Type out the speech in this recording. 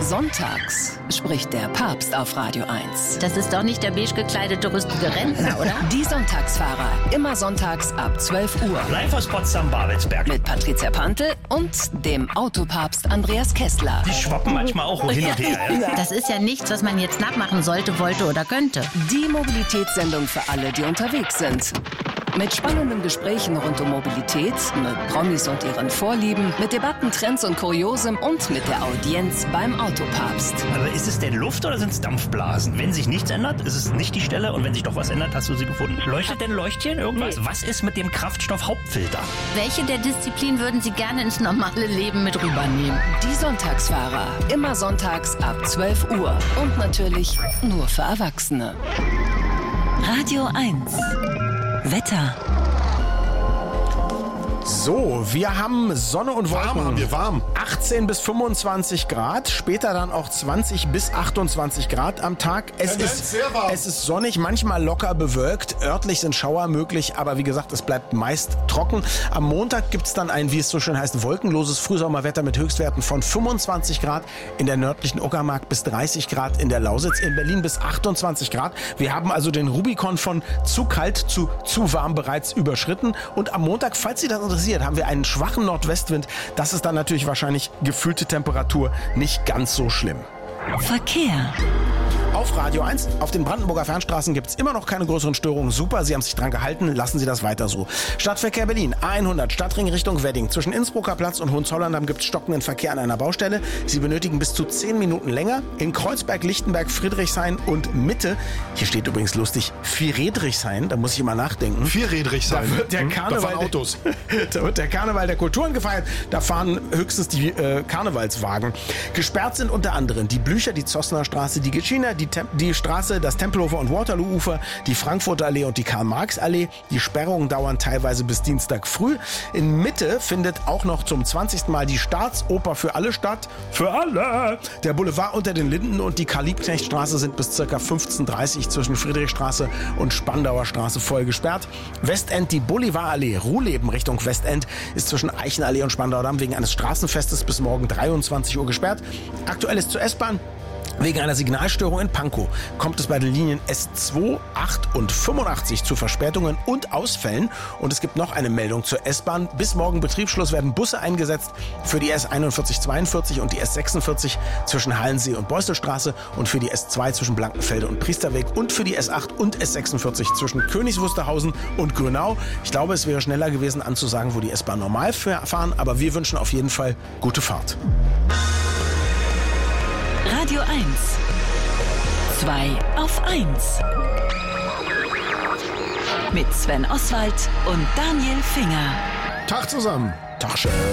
Sonntags spricht der Papst auf Radio 1. Das ist doch nicht der beige gekleidete rüstige Rentner, oder? Die Sonntagsfahrer. Immer sonntags ab 12 Uhr. Live aus Potsdam-Babelsberg. Mit Patricia Pantel und dem Autopapst Andreas Kessler. Die schwappen manchmal auch hin und her. Ja? Das ist ja nichts, was man jetzt nachmachen sollte, wollte oder könnte. Die Mobilitätssendung für alle, die unterwegs sind. Mit spannenden Gesprächen rund um Mobilität, mit Promis und ihren Vorlieben, mit Debatten, Trends und Kuriosem und mit der Audienz beim Autopapst. Aber ist es denn Luft oder sind es Dampfblasen? Wenn sich nichts ändert, ist es nicht die Stelle, und wenn sich doch was ändert, hast du sie gefunden. Leuchtet denn Leuchtchen irgendwas? Nee. Was ist mit dem Kraftstoff-Hauptfilter? Welche der Disziplinen würden Sie gerne ins normale Leben mit rübernehmen? Die Sonntagsfahrer. Immer sonntags ab 12 Uhr. Und natürlich nur für Erwachsene. Radio 1. Wetter. So, wir haben Sonne und Wolken. Warm. 18 bis 25 Grad, später dann auch 20 bis 28 Grad am Tag. Es ist sonnig, manchmal locker bewölkt. Örtlich sind Schauer möglich, aber wie gesagt, es bleibt meist trocken. Am Montag gibt es dann ein, wie es so schön heißt, wolkenloses Frühsommerwetter mit Höchstwerten von 25 Grad in der nördlichen Uckermark bis 30 Grad in der Lausitz, in Berlin bis 28 Grad. Wir haben also den Rubikon von zu kalt zu warm bereits überschritten. Und am Montag, falls Sie das interessiert, haben wir einen schwachen Nordwestwind. Das ist dann natürlich wahrscheinlich gefühlte Temperatur nicht ganz so schlimm. Verkehr. Auf Radio 1, auf den Brandenburger Fernstraßen gibt es immer noch keine größeren Störungen. Super, Sie haben sich dran gehalten, lassen Sie das weiter so. Stadtverkehr Berlin, A100, Stadtring Richtung Wedding. Zwischen Innsbrucker Platz und Hohenzollern gibt es stockenden Verkehr an einer Baustelle. Sie benötigen bis zu 10 Minuten länger. In Kreuzberg, Lichtenberg, Friedrichshain und Mitte, hier steht übrigens lustig, Friedrichshain, da muss ich immer nachdenken. Friedrichshain. Da wird der Karneval, Autos. Da wird der Karneval der Kulturen gefeiert. Da fahren höchstens die Karnevalswagen. Gesperrt sind unter anderem die Blücher, die Zossner Straße, die Gitschiner, die Straße, das Tempelhofer und Waterloo-Ufer, die Frankfurter Allee und die Karl-Marx-Allee. Die Sperrungen dauern teilweise bis Dienstag früh. In Mitte findet auch noch zum 20. Mal die Staatsoper für alle statt. Für alle! Der Boulevard unter den Linden und die Karl-Liebknecht-Straße sind bis ca. 15:30 Uhr zwischen Friedrichstraße und Spandauer Straße voll gesperrt. Westend, die Bolivarallee, Ruhleben Richtung Westend, ist zwischen Eichenallee und Spandaudamm wegen eines Straßenfestes bis morgen 23 Uhr gesperrt. Aktuell ist zur S-Bahn. Wegen einer Signalstörung in Pankow kommt es bei den Linien S2, 8 und 85 zu Verspätungen und Ausfällen. Und es gibt noch eine Meldung zur S-Bahn. Bis morgen Betriebsschluss werden Busse eingesetzt für die S41, 42 und die S46 zwischen Hallensee und Beuselstraße und für die S2 zwischen Blankenfelde und Priesterweg und für die S8 und S46 zwischen Königs Wusterhausen und Grünau. Ich glaube, es wäre schneller gewesen anzusagen, wo die S-Bahn normal fahren, aber wir wünschen auf jeden Fall gute Fahrt. Radio 1. 2 auf 1. Mit Sven Oswald und Daniel Finger. Tag zusammen. Tag schön.